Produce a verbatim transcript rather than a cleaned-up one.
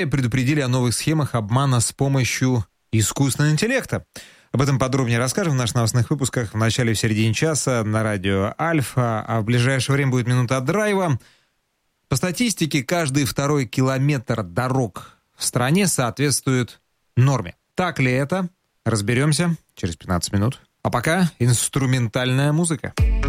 предупредили о новых схемах обмана с помощью искусственного интеллекта. Об этом подробнее расскажем в наших новостных выпусках в начале и в середине часа на радио Альфа, а в ближайшее время будет минута драйва. По статистике, каждый второй километр дорог в стране соответствует норме. Так ли это? Разберемся через пятнадцать минут. А пока инструментальная музыка.